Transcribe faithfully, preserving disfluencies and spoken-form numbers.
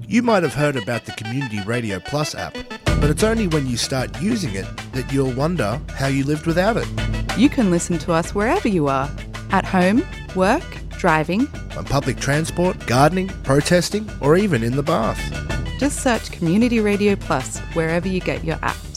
You might have heard about the Community Radio Plus app, but it's only when you start using it that you'll wonder how you lived without it. You can listen to us wherever you are, at home, work, driving, on public transport, gardening, protesting, or even in the bath. Just search Community Radio Plus wherever you get your app.